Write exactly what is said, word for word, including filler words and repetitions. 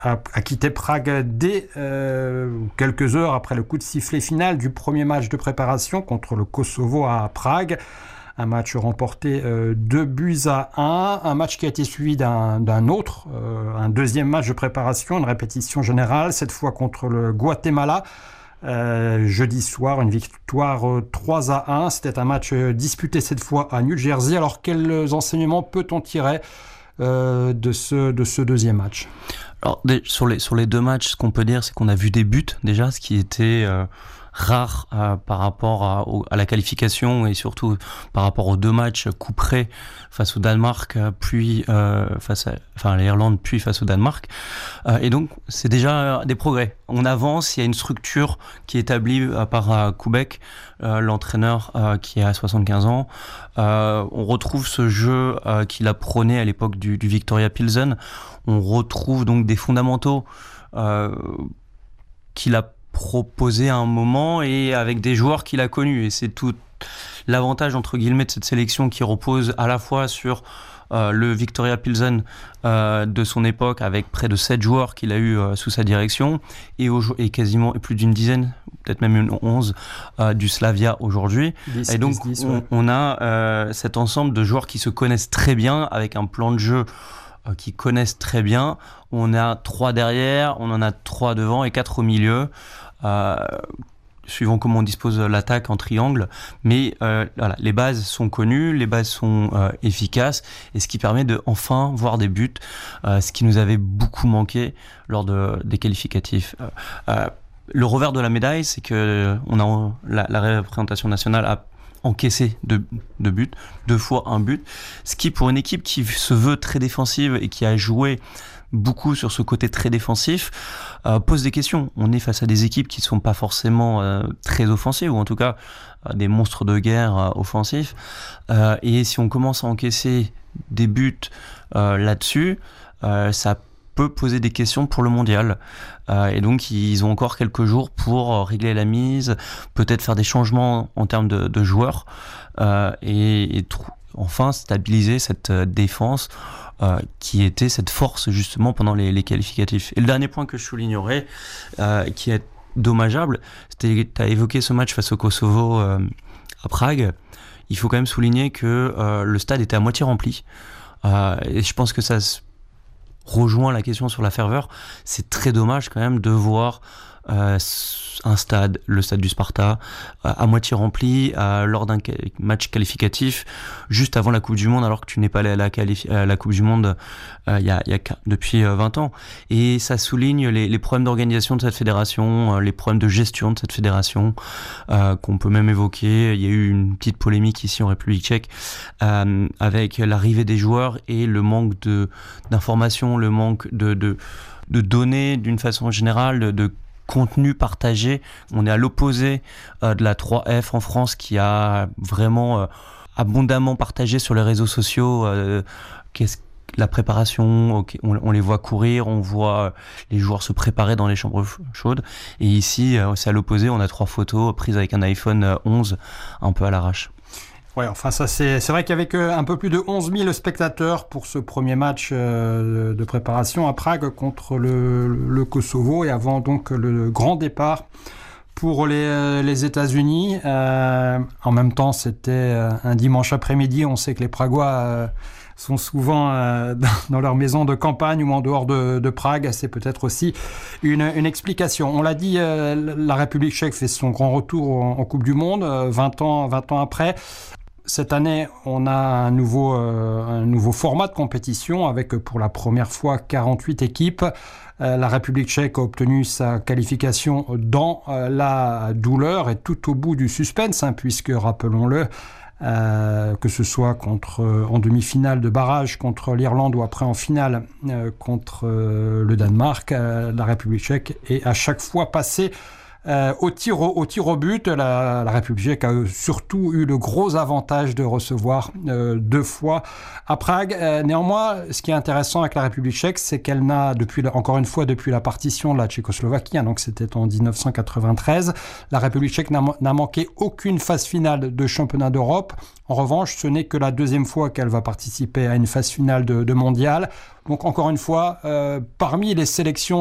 a, a quitté Prague dès euh, quelques heures après le coup de sifflet final du premier match de préparation contre le Kosovo à Prague. Un match remporté euh, deux buts à un, un match qui a été suivi d'un, d'un autre, euh, un deuxième match de préparation, une répétition générale, cette fois contre le Guatemala. Euh, jeudi soir, une victoire euh, trois à un. C'était un match euh, disputé cette fois à New Jersey. Alors, quels enseignements peut-on tirer euh, de, ce, de ce deuxième match ? Alors, sur les, sur les deux matchs, ce qu'on peut dire, c'est qu'on a vu des buts déjà, ce qui était euh, rare euh, par rapport à, au, à la qualification et surtout par rapport aux deux matchs coup près face au Danemark, puis euh, face à, enfin, à l'Irlande, puis face au Danemark. Euh, et donc, c'est déjà des progrès. On avance, il y a une structure qui est établie euh, par euh, Kubek, euh, l'entraîneur euh, qui a soixante-quinze ans. Euh, on retrouve ce jeu euh, qu'il a prôné à l'époque du, du Victoria Pilsen. On retrouve donc des fondamentaux euh, qu'il a proposé à un moment et avec des joueurs qu'il a connus. Et c'est tout l'avantage, entre guillemets, de cette sélection qui repose à la fois sur euh, le Victoria Pilsen euh, de son époque, avec près de sept joueurs qu'il a eu euh, sous sa direction, et, au, et quasiment plus d'une dizaine, peut-être même une onze, euh, du Slavia aujourd'hui. dix, et donc, dix, dix, on, ouais. on a euh, cet ensemble de joueurs qui se connaissent très bien, avec un plan de jeu euh, qui connaissent très bien. On a trois derrière, on en a trois devant et quatre au milieu. Euh, suivant comment on dispose l'attaque en triangle, mais euh, voilà, les bases sont connues, les bases sont euh, efficaces, et ce qui permet de enfin voir des buts, euh, ce qui nous avait beaucoup manqué lors de, des qualificatifs. Euh, euh, le revers de la médaille, c'est que on a, la, la représentation nationale a encaissé deux, deux buts, deux fois un but, ce qui pour une équipe qui se veut très défensive et qui a joué beaucoup sur ce côté très défensif, euh, pose des questions. On est face à des équipes qui ne sont pas forcément euh, très offensives, ou en tout cas euh, des monstres de guerre euh, offensifs. Euh, et si on commence à encaisser des buts euh, là-dessus, euh, ça peut poser des questions pour le mondial. Euh, et donc, ils ont encore quelques jours pour régler la mise, peut-être faire des changements en termes de, de joueurs, euh, et, et tr- enfin stabiliser cette défense Euh, qui était cette force justement pendant les, les qualificatifs. Et le dernier point que je soulignerai, euh, qui est dommageable, c'était, tu as évoqué ce match face au Kosovo euh, à Prague. Il faut quand même souligner que euh, le stade était à moitié rempli. Euh, et je pense que ça rejoint la question sur la ferveur. C'est très dommage quand même de voir euh, un stade, le stade du Sparta, euh, à moitié rempli euh, lors d'un ca- match qualificatif juste avant la Coupe du Monde, alors que tu n'es pas allé à la, qualif- à la Coupe du Monde euh, y a, y a, depuis euh, vingt ans. Et ça souligne les, les problèmes d'organisation de cette fédération, euh, les problèmes de gestion de cette fédération, euh, qu'on peut même évoquer. Il y a eu une petite polémique ici en République tchèque euh, avec l'arrivée des joueurs et le manque de, d'informations, le manque de, de, de données d'une façon générale, de, de contenu partagé. On est à l'opposé euh, de la trois F en France, qui a vraiment euh, abondamment partagé sur les réseaux sociaux euh, qu'est-ce la préparation, okay, on, on les voit courir, on voit les joueurs se préparer dans les chambres chaudes. Et ici, euh, c'est à l'opposé, on a trois photos prises avec un iPhone onze, un peu à l'arrache. Ouais, enfin ça c'est c'est vrai qu'avec euh, un peu plus de onze mille spectateurs pour ce premier match euh, de préparation à Prague contre le, le Kosovo, et avant donc le grand départ pour les, les États-Unis. Euh, en même temps, c'était un dimanche après-midi. On sait que les Pragois euh, sont souvent euh, dans leur maison de campagne ou en dehors de, de Prague. C'est peut-être aussi une, une explication. On l'a dit, euh, la République tchèque fait son grand retour en, en Coupe du Monde, euh, vingt ans, vingt ans après. Cette année, on a un nouveau, euh, un nouveau format de compétition avec pour la première fois quarante-huit équipes. Euh, la République tchèque a obtenu sa qualification dans euh, la douleur et tout au bout du suspense, hein, puisque, rappelons-le, euh, que ce soit contre, euh, en demi-finale de barrage contre l'Irlande ou après en finale euh, contre euh, le Danemark, euh, la République tchèque est à chaque fois passée Euh, au, tir au, au tir au but, la, la République tchèque a surtout eu le gros avantage de recevoir euh, deux fois à Prague. Euh, néanmoins, ce qui est intéressant avec la République tchèque, c'est qu'elle n'a, depuis la, encore une fois, depuis la partition de la Tchécoslovaquie, hein, donc c'était en dix-neuf cent quatre-vingt-treize, la République tchèque n'a, n'a manqué aucune phase finale de championnat d'Europe. En revanche, ce n'est que la deuxième fois qu'elle va participer à une phase finale de, de mondial. Donc encore une fois, euh, parmi les sélections